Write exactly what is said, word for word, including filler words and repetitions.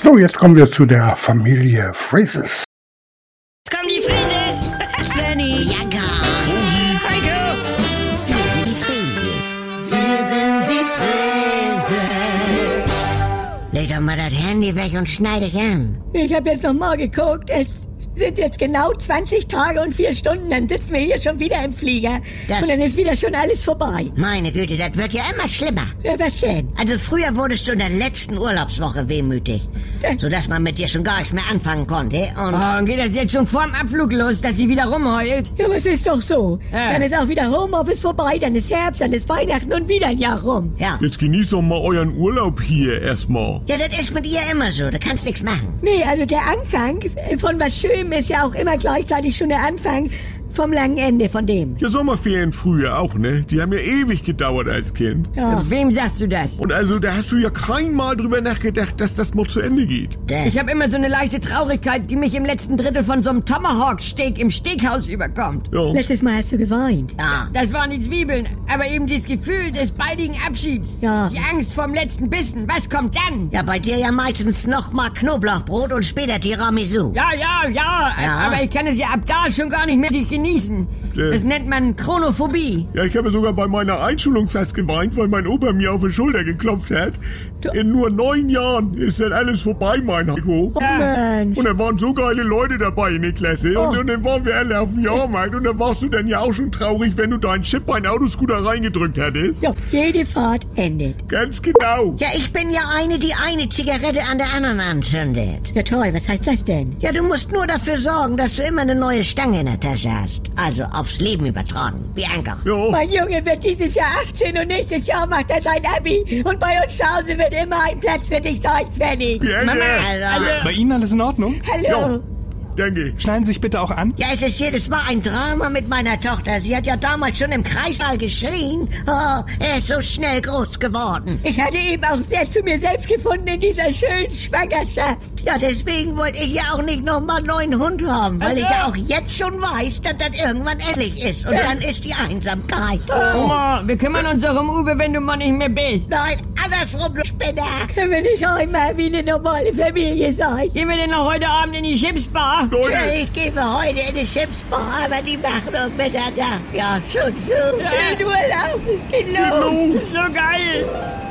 So, jetzt kommen wir zu der Familie Frieses. Jetzt kommen die Frieses! Svenny, Jagger, Heiko! wir sind die Frieses. wir sind die Frieses. Leg doch mal das Handy weg und schneid dich an. Ich habe jetzt noch mal geguckt, es sind jetzt genau zwanzig Tage und vier Stunden, dann sitzen wir hier schon wieder im Flieger Das- und dann ist wieder schon alles vorbei. Meine Güte, das wird ja immer schlimmer. Ja, was denn? Also früher wurdest du in der letzten Urlaubswoche wehmütig, Äh. sodass man mit dir schon gar nichts mehr anfangen konnte. Und Oh, und geht das jetzt schon vorm Abflug los, dass sie wieder rumheult? Ja, aber es ist doch so. Ja. Dann ist auch wieder Homeoffice vorbei, dann ist Herbst, dann ist Weihnachten und wieder ein Jahr rum. ja, Jetzt genieß doch mal euren Urlaub hier erstmal. ja, das ist mit ihr immer so, da kannst nichts machen. Nee, also der Anfang von was Schönem ist ja auch immer gleichzeitig schon der Anfang vom langen Ende von dem. Ja, Sommerferien früher auch, ne? Die haben ja ewig gedauert als Kind. Ja. Wem sagst du das? Und also, da hast du ja kein Mal drüber nachgedacht, dass das mal zu Ende geht. Das, Ich habe immer so eine leichte Traurigkeit, die mich im letzten Drittel von so einem Tomahawk-Steak im Steakhaus überkommt. Ja. Letztes Mal hast du geweint. ja, Das waren die Zwiebeln, aber eben dieses Gefühl des baldigen Abschieds. Ja. Die Angst vorm letzten Bissen. Was kommt dann? ja, bei dir ja meistens noch mal Knoblauchbrot und später Tiramisu. Ja, ja, ja, Ja. aber ich kann es ja ab da schon gar nicht mehr genießen. Äh. Das nennt man Chronophobie. Ja, ich habe sogar bei meiner Einschulung fast geweint, weil mein Opa mir auf die Schulter geklopft hat. In nur neun Jahren ist dann alles vorbei, mein Heiko. Oh Mensch. Und da waren so geile Leute dabei in der Klasse. Und, Oh. und dann waren wir alle auf dem Jahrmarkt. Und da warst du dann ja auch schon traurig, wenn du deinen Chip bei einem Autoscooter reingedrückt hättest. Ja, jede Fahrt endet. Ganz genau. Ja, ich bin ja eine, die eine Zigarette an der anderen anzündet. Ja toll, was heißt das denn? Ja, du musst nur dafür sorgen, dass du immer eine neue Stange in der Tasche hast. Also aufs Leben übertragen. Bianca. Ja. Mein Junge wird dieses Jahr achtzehn und nächstes Jahr macht er sein Abi. Und bei uns zu Hause wird immer ein Platz für dich sein, Svenny. Bianca. Also, Bei Ihnen alles in Ordnung? Hallo. Danke. Schneiden Sie sich bitte auch an. ja, es ist jedes Mal ein Drama mit meiner Tochter. Sie hat ja damals schon im Kreissaal geschrien. Oh, er ist so schnell groß geworden. Ich hatte eben auch sehr zu mir selbst gefunden in dieser schönen Schwangerschaft. Ja, deswegen wollte ich ja auch nicht nochmal einen neuen Hund haben, weil ich ja auch jetzt schon weiß, dass das irgendwann endlich ist. Und dann ist die Einsamkeit. Oma, wir kümmern uns doch um Uwe, wenn du mal nicht mehr bist. Nein, andersrum, du Spinner. Können wir nicht einmal wie eine normale Familie sein? Gehen wir denn noch heute Abend in die Chipsbar? Ja, Leute, ich gehe heute in die Chipsbar, aber die machen um Mitternacht ja schon zu. Schönen Urlaub, es geht los. So geil.